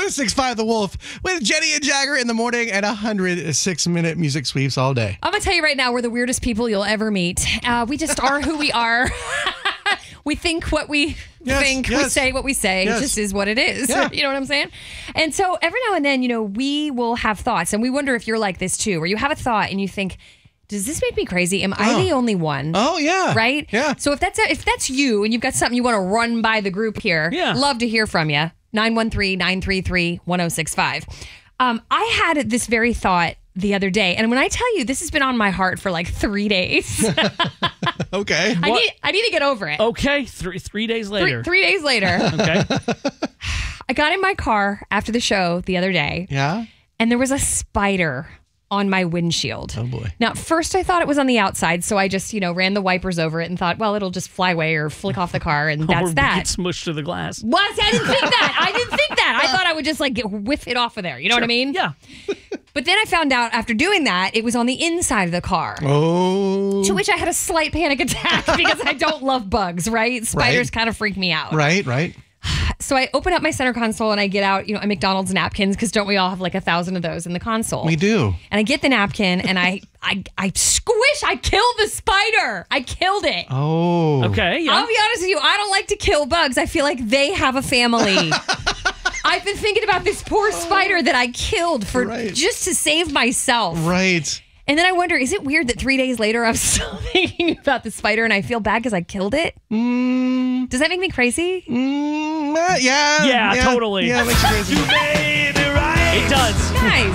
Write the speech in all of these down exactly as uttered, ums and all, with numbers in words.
six point five The Wolf with Jenny and Jagger in the morning and one hundred six minute music sweeps all day. I'm going to tell you right now, we're the weirdest people you'll ever meet. Uh, we just are who we are. We think what we yes, think. Yes. We say what we say. Yes. It just is what it is. Yeah. You know what I'm saying? And so every now and then, you know, we will have thoughts. And we wonder if you're like this too, where you have a thought and you think, does this make me crazy? Am I Oh. the only one? Oh, yeah. Right? Yeah. So if that's if that's you and you've got something you want to run by the group here, Yeah. love to hear from you. nine one three, nine three three, one oh six five. Um, I had this very thought the other day. And when I tell you, this has been on my heart for like three days. Okay. I need I need to get over it. Okay, three three days Three, later. three days later, Okay. I got in my car after the show the other day, Yeah. and there was a spider on my windshield. Oh, boy. Now, at first I thought it was on the outside, so I just, you know, ran the wipers over it and thought, well, it'll just fly away or flick off the car, and that's or that. get smushed to the glass. What? I didn't think that. I didn't think that. I thought I would just like get, whiff it off of there. You know what I mean? Yeah. But then I found out after doing that, it was on the inside of the car. Oh. To which I had a slight panic attack because I don't love bugs, right? Spiders Right. kind of freak me out. Right, right. So I open up my center console and I get out, you know, a McDonald's napkins, because don't we all have like a thousand of those in the console? We do. And I get the napkin and I, I, I squish. I killed the spider. I killed it. Oh. Okay. Yeah. I'll be honest with you. I don't like to kill bugs. I feel like they have a family. I've been thinking about this poor spider that I killed for Right. just to save myself. Right. And then I wonder, is it weird that three days later I'm still thinking about the spider and I feel bad because I killed it? Mm, Does that make me crazy? mm, uh, yeah. Yeah, totally. Yeah, it makes you crazy. It does. Guys,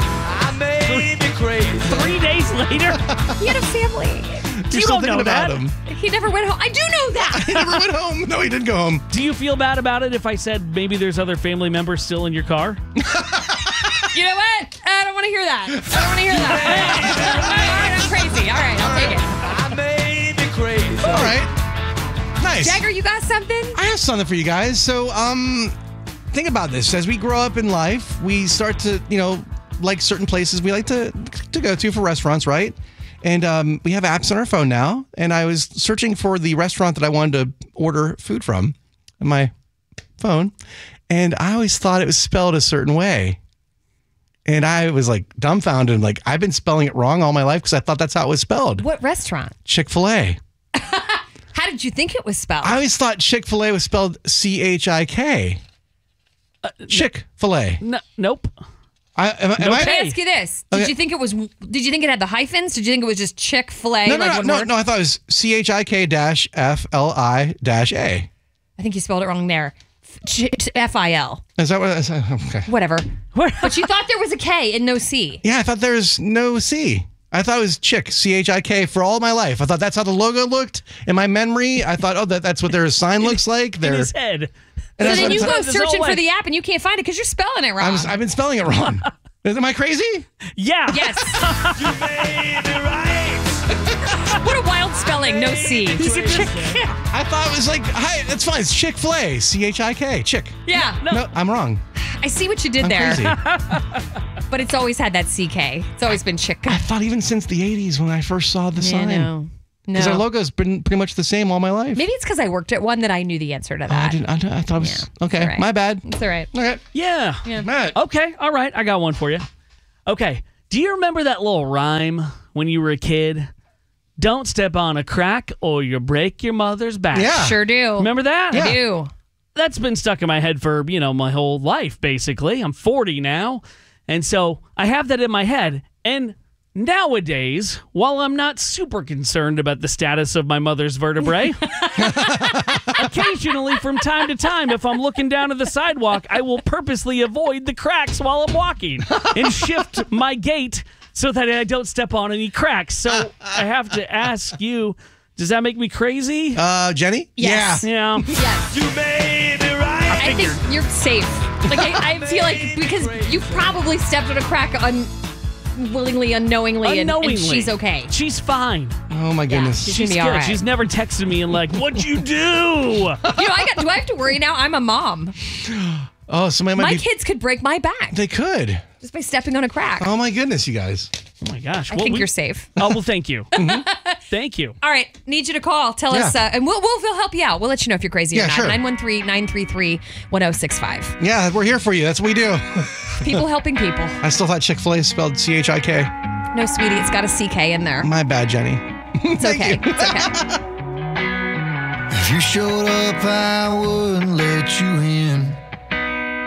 Three days later. he had a family. You're You still don't thinking know about that. him. He never went home. I do know that. He never went home. No, he didn't go home. Do you feel bad about it if I said maybe there's other family members still in your car? You know what? I don't want to hear that. I don't want to hear that. All right, I'm crazy. All right, I'll take it. All right. Nice. Jagger, you got something? I have something for you guys. So, um, think about this. As we grow up in life, we start to, you know, like certain places we like to to go to for restaurants, right? And um, we have apps on our phone now. And I was searching for the restaurant that I wanted to order food from on my phone, and I always thought it was spelled a certain way. And I was like dumbfounded. Like, I've been spelling it wrong all my life because I thought that's how it was spelled. What restaurant? Chick-fil-A. How did you think it was spelled? I always thought Chick-fil-A was spelled C H I K. Uh, Chick-fil-A. No, nope. I, am, am No, I? Let me okay. ask you this. Did Okay. you think it was, did you think it had the hyphens? Did you think it was just Chick-fil-A? No, no, like no, one no, word? no. I thought it was C H I K dash F L I dash A. I think you spelled it wrong there. F I L. Is that what? Is that, okay. Whatever. But you thought there was a K and no C. Yeah, I thought there was no C. I thought it was Chick, C H I K, for all my life. I thought that's how the logo looked in my memory. I thought, oh, that, that's what their sign looks like. In Their, his head. And So that's then what you it's- go There's no searching way. for the app and you can't find it because you're spelling it wrong. I'm, I've been spelling it wrong. Am I crazy? Yeah. Yes. What a wild spelling. No C. He's a chick. I thought it was like, hi, that's fine. It's Chick-fil-A, C H I K, Chick. Yeah. No, I'm wrong. I see what you did I'm there. crazy. But it's always had that C K. It's always been Chick. I thought even since the eighties when I first saw the Yeah, sign. no. Because No. our logo's been pretty much the same all my life. Maybe it's because I worked at one that I knew the answer to Oh, I that. didn't. I, I thought it was Yeah, okay. it's all right. My bad. It's all right. Okay, Yeah. Yeah. Matt. Okay. All right. I got one for you. Okay. Do you remember that little rhyme when you were a kid? Don't step on a crack or you'll break your mother's back. Yeah. Sure do. Remember that? I do. That's been stuck in my head for, you know, my whole life, basically. I'm forty now. And so I have that in my head. And nowadays, while I'm not super concerned about the status of my mother's vertebrae, occasionally from time to time, if I'm looking down at the sidewalk, I will purposely avoid the cracks while I'm walking and shift my gait so that I don't step on any cracks. So I have to ask you, does that make me crazy? Uh, Jenny? Yes. Yeah. Yeah. Yes. You made it right. I think you're safe. Like I, I feel like because you probably stepped on a crack unwillingly, unknowingly, and, Unknowingly. and she's okay. She's fine. Oh my goodness. she's She's gonna be good. all right. She's never texted me and like, what'd you do? You know, I got. Do I have to worry now? I'm a mom. Oh, somebody might My be. kids could break my back They could. just by stepping on a crack. Oh my goodness, you guys. Oh my gosh. I Well, think we- you're safe. Oh, well, thank you. Thank Thank you. All right, need you to call. Tell Yeah. us, uh, and we'll, we'll we'll help you out. We'll let you know if you're crazy Yeah, or not. sure. nine one three, nine three three, one oh six five. Yeah, we're here for you. That's what we do. People helping people. I still thought Chick-fil-A is spelled C H I K. No, sweetie, it's got a C K in there. My bad, Jenny. It's okay. It's okay. If you showed up, I wouldn't let you in.